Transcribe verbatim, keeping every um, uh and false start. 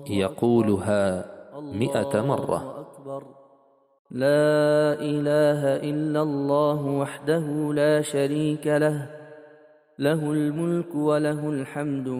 يقولها مئة مرة. لا إله إلا الله وحده لا شريك له، له الملك وله الحمد